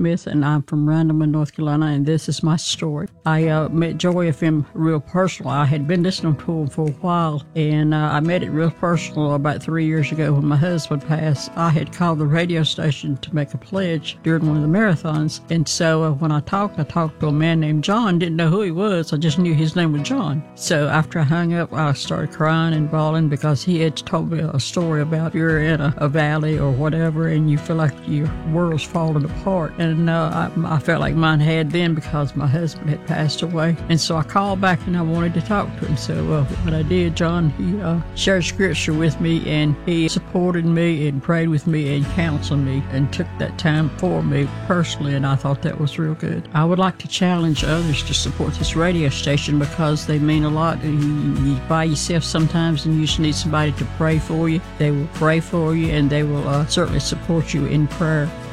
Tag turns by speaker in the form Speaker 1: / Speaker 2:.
Speaker 1: Smith, and I'm from Randleman, North Carolina, and this is my story. I met Joy FM real personal. I had been listening to him for a while, and I met it real personal about 3 years ago when my husband passed. I had called the radio station to make a pledge during one of the marathons, and so when I talked to a man named John. Didn't know who he was. I just knew his name was John. So after I hung up, I started crying and bawling because he had told me a story about you're in a valley or whatever, and you feel like your world's falling apart. And I felt like mine had then because my husband had passed away. And so I called back and I wanted to talk to him. So what I did, John, he shared scripture with me, and he supported me and prayed with me and counseled me and took that time for me personally, and I thought that was real good. I would like to challenge others to support this radio station because they mean a lot. You by yourself sometimes and you just need somebody to pray for you. They will pray for you, and they will certainly support you in prayer.